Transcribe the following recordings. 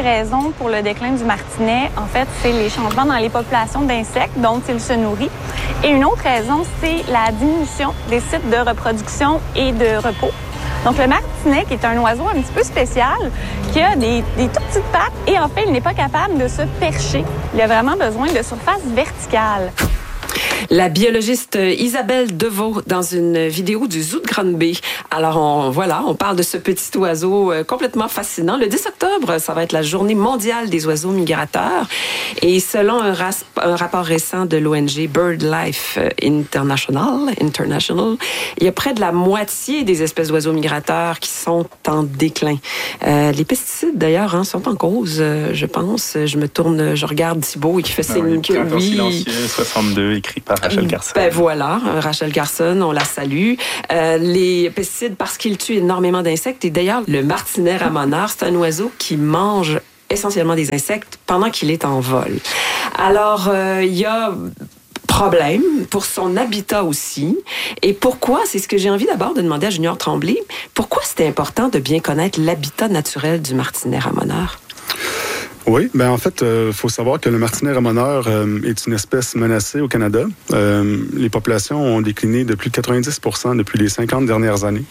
des raisons pour le déclin du martinet, en fait, c'est les changements dans les populations d'insectes dont il se nourrit. Et une autre raison, c'est la diminution des sites de reproduction et de repos. Donc, le martinet, qui est un oiseau un petit peu spécial, qui a des toutes petites pattes et en fait, il n'est pas capable de se percher. Il a vraiment besoin de surface verticale. La biologiste Isabelle Deveau dans une vidéo du Zoo de Granby. Alors, on parle de ce petit oiseau complètement fascinant. Le 10 octobre, ça va être la journée mondiale des oiseaux migrateurs. Et selon un rapport récent de l'ONG BirdLife International, il y a près de la moitié des espèces d'oiseaux migrateurs qui sont en déclin. Les pesticides, d'ailleurs, sont en cause, je pense. Je regarde Thibault et qui fait signe que oui. Silencieux 62, écrit par Rachel Carson. Ben voilà, Rachel Carson, on la salue. Les pesticides, parce qu'ils tuent énormément d'insectes. Et d'ailleurs, le martinet ramoneur, c'est un oiseau qui mange essentiellement des insectes pendant qu'il est en vol. Alors, il y a problème pour son habitat aussi. Et pourquoi? C'est ce que j'ai envie d'abord de demander à Junior Tremblay. Pourquoi c'était important de bien connaître l'habitat naturel du martinet ramoneur? Oui, en fait, faut savoir que le martinet ramoneur est une espèce menacée au Canada. Les populations ont décliné de plus de 90% depuis les 50 dernières années.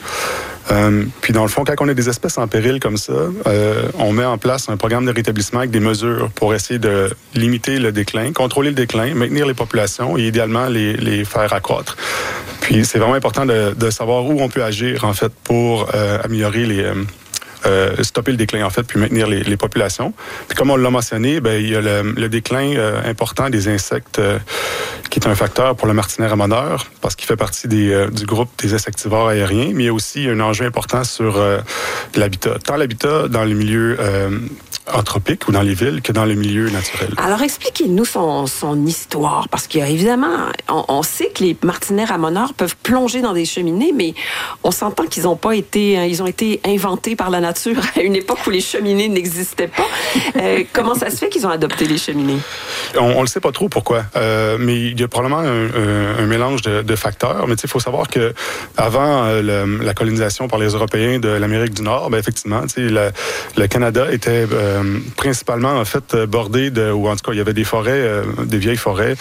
Puis dans le fond, quand on a des espèces en péril comme ça, on met en place un programme de rétablissement avec des mesures pour essayer de limiter le déclin, contrôler le déclin, maintenir les populations et idéalement les faire accroître. Puis c'est vraiment important de savoir où on peut agir, en fait, pour améliorer stopper le déclin, en fait, puis maintenir les populations. Puis comme on l'a mentionné, il y a le déclin important des insectes qui est un facteur pour le martinet ramoneur parce qu'il fait partie du groupe des insectivores aériens, mais il y a aussi un enjeu important sur l'habitat. Tant l'habitat dans les milieux anthropiques ou dans les villes que dans les milieux naturels. Alors, expliquez-nous son histoire, parce qu'il y a évidemment, on sait que les martinets ramoneurs peuvent plonger dans des cheminées, mais on s'entend qu'ils ont été inventés par la nature à une époque où les cheminées n'existaient pas. Comment ça se fait qu'ils ont adopté les cheminées? On le sait pas trop pourquoi, mais il y a probablement un mélange de facteurs. Mais il faut savoir que avant la colonisation par les Européens de l'Amérique du Nord, effectivement, le Canada était principalement en fait bordé ou en tout cas il y avait des forêts, des vieilles forêts,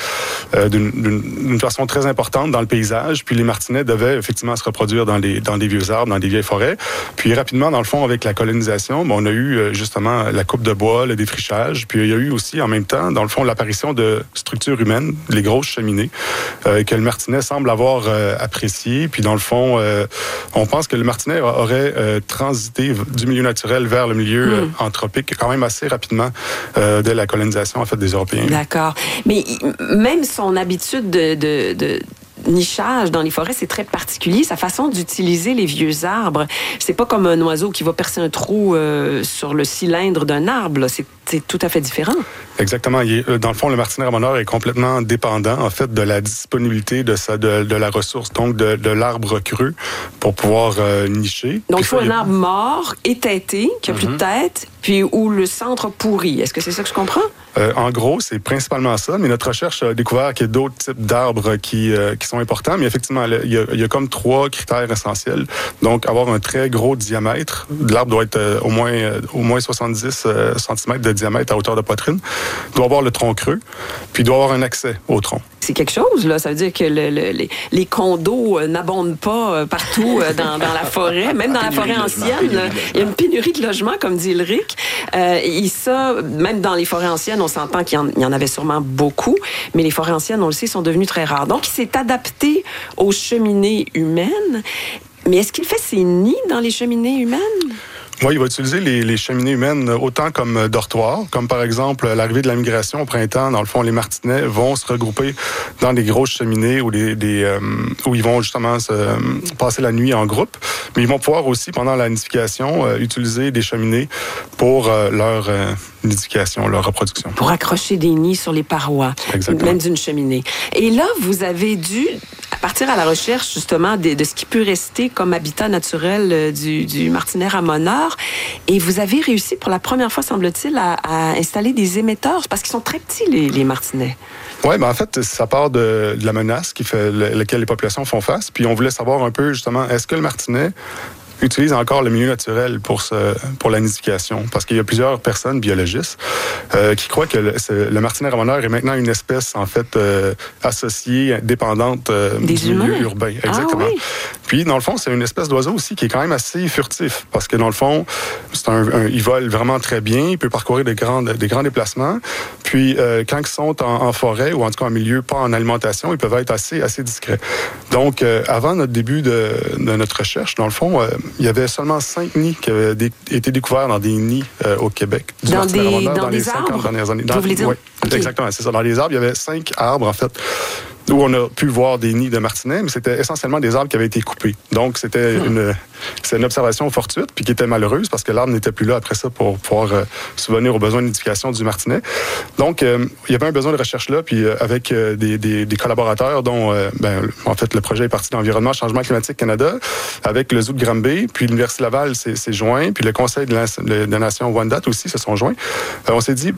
d'une façon très importante dans le paysage. Puis les martinets devaient effectivement se reproduire dans des vieux arbres, dans des vieilles forêts. Puis rapidement, dans le fond, avec la colonisation, on a eu justement la coupe de bois, le défrichage. Puis il y a eu aussi en même temps, dans le fond, l'apparition de structures humaines, les grosses cheminées, que le martinet semble avoir apprécié. Puis dans le fond, on pense que le martinet aurait transité du milieu naturel vers le milieu anthropique quand même assez rapidement dès la colonisation en fait des Européens. D'accord. Mais même son habitude de nichage dans les forêts, c'est très particulier. Sa façon d'utiliser les vieux arbres, c'est pas comme un oiseau qui va percer un trou sur le cylindre d'un arbre. Là. C'est tout à fait différent. Exactement. Dans le fond, le martinet ramoneur est complètement dépendant, en fait, de la disponibilité de la ressource, donc de l'arbre creux pour pouvoir nicher. Donc, il faut un arbre mort, étêté, qui a plus de tête, puis où le centre pourri. Est-ce que c'est ça que je comprends? En gros, c'est principalement ça, mais notre recherche a découvert qu'il y a d'autres types d'arbres qui sont importants, mais effectivement, il y a comme 3 critères essentiels. Donc, avoir un très gros diamètre. L'arbre doit être au moins 70 cm de diamètre à hauteur de poitrine. Il doit avoir le tronc creux, puis il doit avoir un accès au tronc. C'est quelque chose, là. Ça veut dire que les condos n'abondent pas partout dans la forêt. Même dans la forêt ancienne, il y a une pénurie de logements, comme dit Ulrich. Et ça, même dans les forêts anciennes, on s'entend qu'il y en avait sûrement beaucoup, mais les forêts anciennes, on le sait, sont devenues très rares. Donc, il s'est adapté aux cheminées humaines. Mais est-ce qu'il fait ses nids dans les cheminées humaines? Oui, il va utiliser les cheminées humaines autant comme dortoirs, comme par exemple l'arrivée de la migration au printemps. Dans le fond, les martinets vont se regrouper dans des grosses cheminées où ils vont justement passer la nuit en groupe. Mais ils vont pouvoir aussi, pendant la nidification, utiliser des cheminées pour leur nidification, leur reproduction. Pour accrocher des nids sur les parois, même d'une cheminée. Et là, vous avez dû partir à la recherche justement de ce qui peut rester comme habitat naturel du martinet ramoneur. Et vous avez réussi pour la première fois, semble-t-il, à installer des émetteurs, parce qu'ils sont très petits, les martinets. Oui, en fait, ça part de la menace laquelle les populations font face. Puis on voulait savoir un peu, justement, est-ce que le martinet utilisent encore le milieu naturel pour la nidification. Parce qu'il y a plusieurs personnes, biologistes, qui croient que le martinet ramoneur est maintenant une espèce, en fait, associée, dépendante du milieu urbain. Exactement. Ah, oui. Puis, dans le fond, c'est une espèce d'oiseau aussi qui est quand même assez furtif. Parce que, dans le fond, il vole vraiment très bien. Il peut parcourir des grands déplacements. Puis, quand ils sont en forêt, ou en tout cas en milieu pas en alimentation, ils peuvent être assez discrets. Donc, avant notre début de notre recherche, dans le fond, il y avait seulement 5 nids qui avaient été découverts dans des nids au Québec. Dans les 50 dernières années. Vous voulez dire? Oui, okay. Exactement, c'est ça. Dans les arbres, il y avait 5 arbres, en fait, où on a pu voir des nids de martinets, mais c'était essentiellement des arbres qui avaient été coupés. Donc, c'était une observation fortuite, puis qui était malheureuse, parce que l'arbre n'était plus là après ça pour pouvoir subvenir aux besoins d'identification du martinet. Donc, il y avait un besoin de recherche là, puis avec des collaborateurs dont, en fait, le projet est parti d'Environnement, Changement climatique Canada, avec le Zoo de Granby, puis l'Université Laval s'est joint, puis le Conseil de la Nation Wendat aussi se sont joints. On s'est dit,